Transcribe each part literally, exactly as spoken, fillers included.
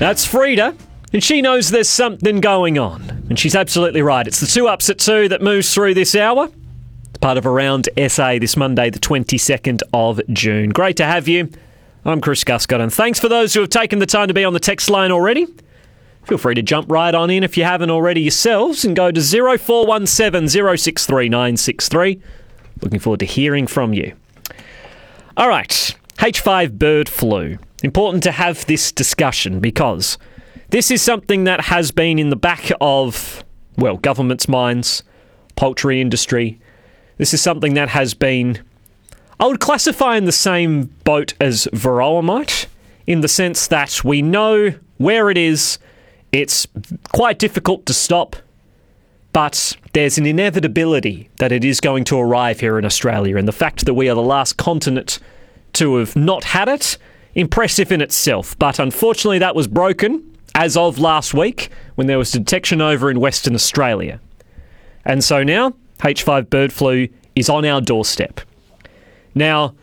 That's Frida, and she knows there's something going on. And she's absolutely right. It's the two ups at two that moves through this hour. It's part of Around S A this Monday, the twenty-second of June. Great to have you. I'm Chris Guscott, and thanks for those who have taken the time to be on the text line already. Feel free to jump right on in if you haven't already yourselves and go to zero four one seven zero six three nine six three. Looking forward to hearing from you. All right, H five bird flu. Important to have this discussion because this is something that has been in the back of, well, government's minds, poultry industry. This is something that has been, I would classify in the same boat as varroa mite, in the sense that we know where it is. It's quite difficult to stop, but there's an inevitability that it is going to arrive here in Australia. And the fact that we are the last continent to have not had it, impressive in itself. But unfortunately, that was broken as of last week when there was detection over in Western Australia. And so now, H five bird flu is on our doorstep. Now,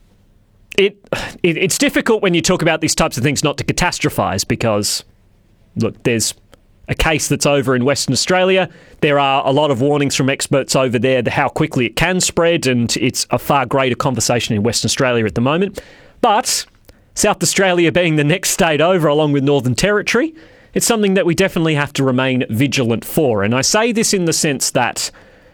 it, it it's difficult when you talk about these types of things not to catastrophise because, look, there's a case that's over in Western Australia. There are a lot of warnings from experts over there to how quickly it can spread, and it's a far greater conversation in Western Australia at the moment. But South Australia being the next state over, along with Northern Territory, it's something that we definitely have to remain vigilant for. And I say this in the sense that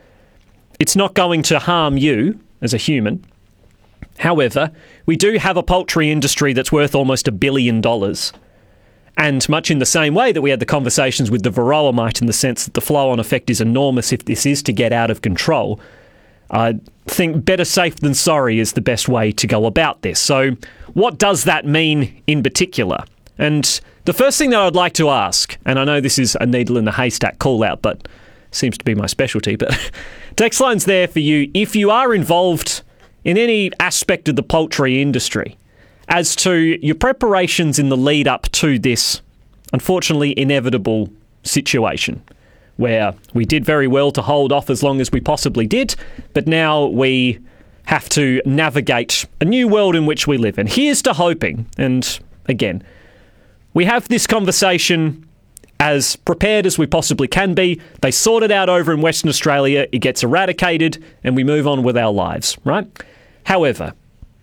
it's not going to harm you as a human. However, we do have a poultry industry that's worth almost a billion dollars. And much in the same way that we had the conversations with the varroa mite in the sense that the flow-on effect is enormous if this is to get out of control, I think better safe than sorry is the best way to go about this. So what does that mean in particular? And the first thing that I'd like to ask, and I know this is a needle in the haystack call-out, but seems to be my specialty, but text line's there for you if you are involved in any aspect of the poultry industry as to your preparations in the lead up to this, unfortunately, inevitable situation where we did very well to hold off as long as we possibly did, but now we have to navigate a new world in which we live. And here's to hoping, and again, we have this conversation as prepared as we possibly can be. They sort it out over in Western Australia, it gets eradicated, and we move on with our lives, right? However,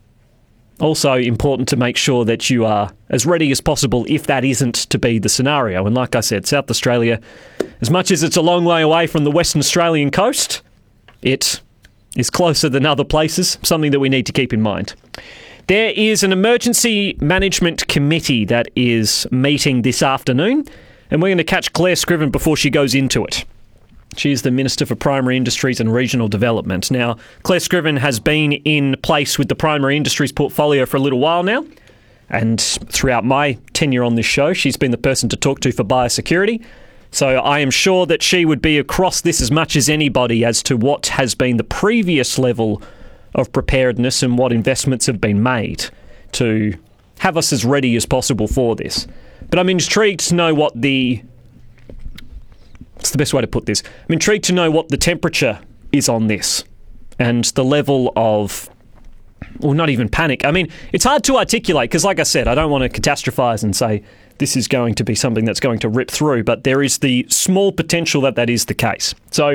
also important to make sure that you are as ready as possible if that isn't to be the scenario. And like I said, South Australia, as much as it's a long way away from the Western Australian coast, it is closer than other places, something that we need to keep in mind. There is an emergency management committee that is meeting this afternoon, and we're going to catch Claire Scriven before she goes into it. She is the Minister for Primary Industries and Regional Development. Now, Claire Scriven has been in place with the primary industries portfolio for a little while now, and throughout my tenure on this show, she's been the person to talk to for biosecurity. So I am sure that she would be across this as much as anybody as to what has been the previous level of preparedness and what investments have been made to have us as ready as possible for this. But I'm intrigued to know what the... What's the best way to put this? I'm intrigued to know what the temperature is on this and the level of, well, not even panic. I mean, it's hard to articulate because, like I said, I don't want to catastrophise and say this is going to be something that's going to rip through, but there is the small potential that that is the case. So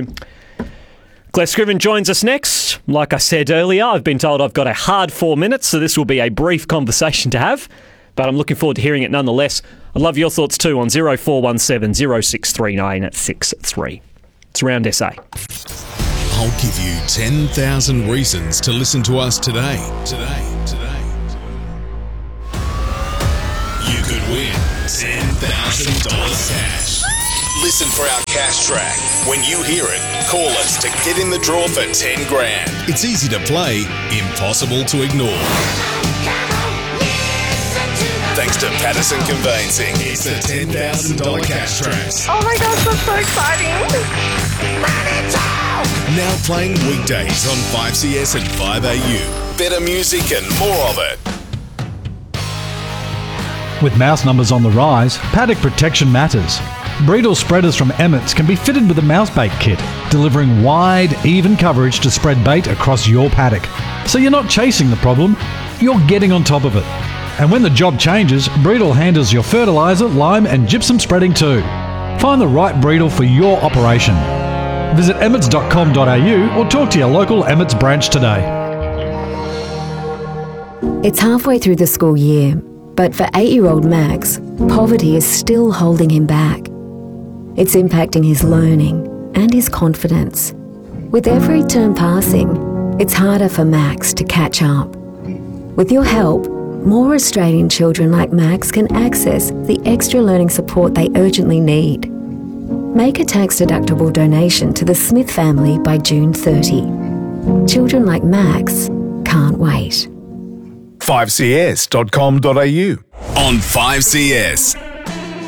Claire Scriven joins us next. Like I said earlier, I've been told I've got a hard four minutes, so this will be a brief conversation to have, but I'm looking forward to hearing it nonetheless. I'd love your thoughts too on zero four one seven zero six three nine six three. It's Around S A. I'll give you ten thousand reasons to listen to us today. Today, today. You could win ten thousand dollars cash. Listen for our cash track. When you hear it, call us to get in the draw for ten grand. It's easy to play, impossible to ignore. Thanks to Patterson Conveyancing, it's the ten thousand dollars cash tracks. Oh my gosh, that's so exciting. Now playing weekdays on five C S and five A U. Better music and more of it. With mouse numbers on the rise, paddock protection matters. Breedle spreaders from Emmett's can be fitted with a mouse bait kit, delivering wide, even coverage to spread bait across your paddock. So you're not chasing the problem, you're getting on top of it. And when the job changes, Breedle handles your fertiliser, lime and gypsum spreading too. Find the right Breedle for your operation. Visit emmets dot com dot a u or talk to your local Emmets branch today. It's halfway through the school year, but for eight-year-old Max, poverty is still holding him back. It's impacting his learning and his confidence. With every term passing, it's harder for Max to catch up. With your help, more Australian children like Max can access the extra learning support they urgently need. Make a tax-deductible donation to the Smith family by June thirtieth. Children like Max can't wait. five c s dot com dot a u. On five C S,